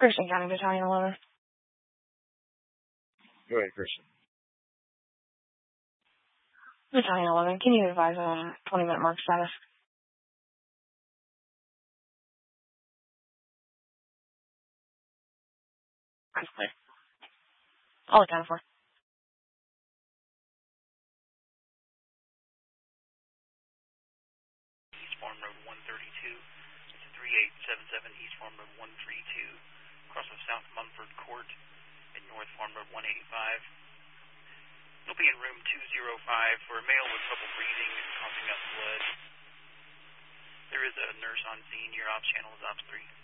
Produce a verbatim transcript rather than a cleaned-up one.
Christian County Battalion eleven. Go ahead, Christian. Battalion eleven, can you advise on twenty minute mark status? That's clear. All accounted for. East Farm Road one thirty-two. It's three eight seven seven East Farm Road one thirty-two. Across of South Munford Court and North Farm Road one eighty-five. You'll be in room two oh five for a male with trouble breathing and coughing up blood. There is a nurse on scene. Your ops channel is ops three.